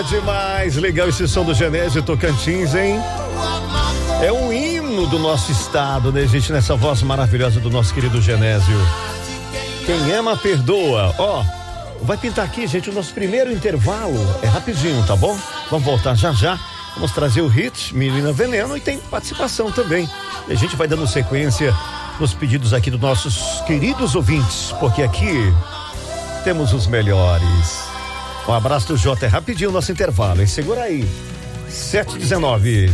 demais. Legal esse som do Genésio Tocantins, hein? É um hino do nosso estado, né, gente? Nessa voz maravilhosa do nosso querido Genésio. Quem ama, perdoa. Ó, vai pintar aqui, gente, o nosso primeiro intervalo. É rapidinho, tá bom? Vamos voltar já já. Vamos trazer o hit Menina Veneno e tem participação também. E a gente vai dando sequência nos pedidos aqui dos nossos queridos ouvintes, porque aqui temos os melhores. Um abraço do Jota, é rapidinho o nosso intervalo, hein? Segura aí. 7h19.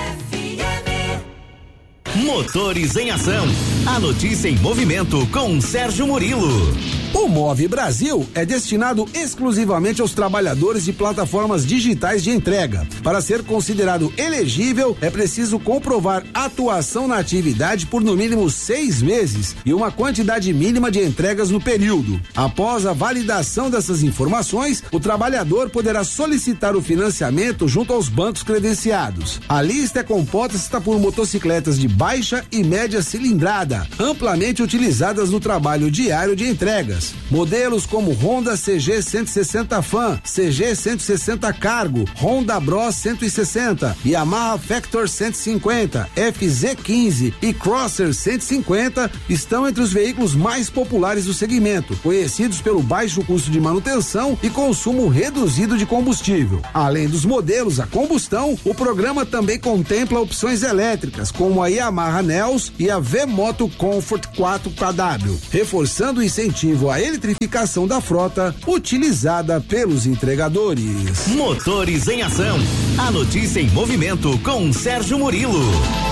Motores em Ação. A notícia em movimento com Sérgio Murilo. O Move Brasil é destinado exclusivamente aos trabalhadores de plataformas digitais de entrega. Para ser considerado elegível, é preciso comprovar atuação na atividade por no mínimo 6 meses e uma quantidade mínima de entregas no período. Após a validação dessas informações, o trabalhador poderá solicitar o financiamento junto aos bancos credenciados. A lista é composta por motocicletas de baixa e média cilindrada, amplamente utilizadas no trabalho diário de entregas. Modelos como Honda CG 160 Fan, CG 160 Cargo, Honda Bros 160, Yamaha Factor 150, FZ15 e Crosser 150 estão entre os veículos mais populares do segmento, conhecidos pelo baixo custo de manutenção e consumo reduzido de combustível. Além dos modelos a combustão, o programa também contempla opções elétricas, como a Yamaha Nels e a V-Moto Comfort 4KW, reforçando o incentivo à eletrificação da frota utilizada pelos entregadores. Motores em Ação. A notícia em movimento com Sérgio Murilo.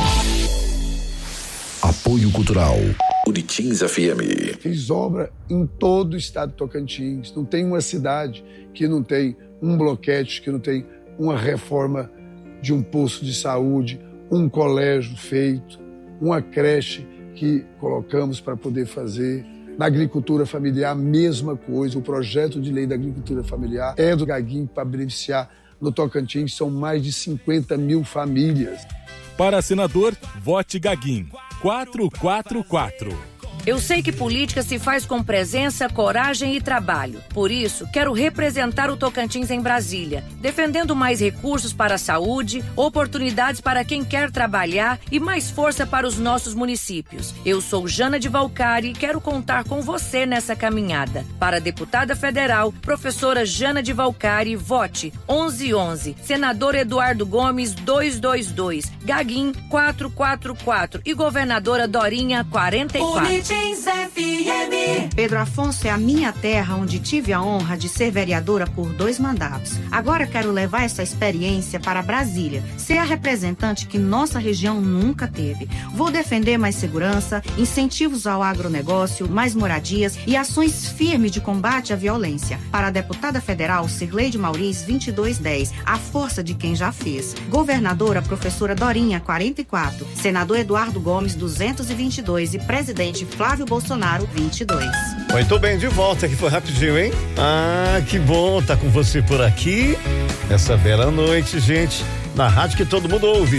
Apoio Cultural Uritins FM. Fiz obra em todo o estado de Tocantins. Não tem uma cidade que não tem um bloquete, que não tem uma reforma de um posto de saúde, um colégio feito, uma creche que colocamos para poder fazer. Na agricultura familiar, mesma coisa. O projeto de lei da agricultura familiar é do Gaguinho para beneficiar. No Tocantins são mais de 50 mil famílias. Para senador, vote Gaguinho. 444. Eu sei que política se faz com presença, coragem e trabalho. Por isso, quero representar o Tocantins em Brasília, defendendo mais recursos para a saúde, oportunidades para quem quer trabalhar e mais força para os nossos municípios. Eu sou Jana de Valcari e quero contar com você nessa caminhada. Para deputada federal, professora Jana de Valcari, vote 1111. Senador Eduardo Gomes, 222. Gaguinho, 444. E governadora Dorinha, 44. FM. Pedro Afonso é a minha terra, onde tive a honra de ser vereadora por 2 mandatos. Agora quero levar essa experiência para Brasília, ser a representante que nossa região nunca teve. Vou defender mais segurança, incentivos ao agronegócio, mais moradias e ações firmes de combate à violência. Para a deputada federal Cirleide Mauriz, 2210, a força de quem já fez. Governadora professora Dorinha, 44. Senador Eduardo Gomes, 222 e presidente Flávio Bolsonaro, 22. Muito bem, de volta, que foi rapidinho, hein? Ah, que bom tá com você por aqui, essa bela noite, gente, na rádio que todo mundo ouve.